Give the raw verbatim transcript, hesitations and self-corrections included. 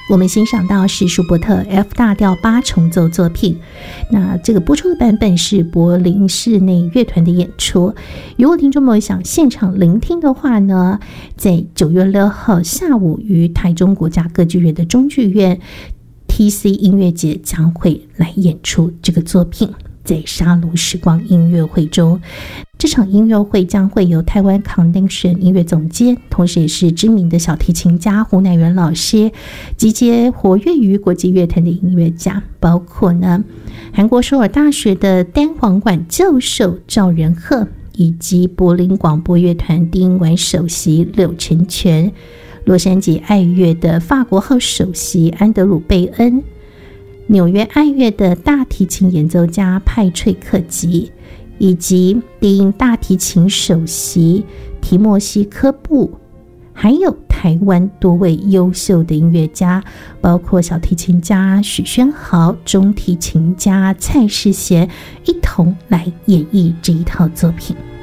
我们欣赏到是舒伯特 F 大调八重奏作品。那这个播出的版本是柏林室内乐团的演出。如果听众朋友想现场聆听的话呢，在九月六号下午于台中国家歌剧院的中剧院 T C 音乐节将会来演出这个作品。在沙龙时光音乐会中，这场音乐会将会由台湾 Connection 音乐总监，同时也是知名的小提琴家胡乃元老师，集结活跃于国际乐坛的音乐家，包括呢韩国首尔大学的单簧管教授赵仁赫，以及柏林广播乐团低音管首席柳成全，洛杉矶爱乐的法国号首席安德鲁贝恩，纽约爱乐的大提琴演奏家派翠克吉，以及低音大提琴首席提莫西科布，还有台湾多位优秀的音乐家，包括小提琴家许宣豪、中提琴家蔡世贤，一同来演绎这一套作品。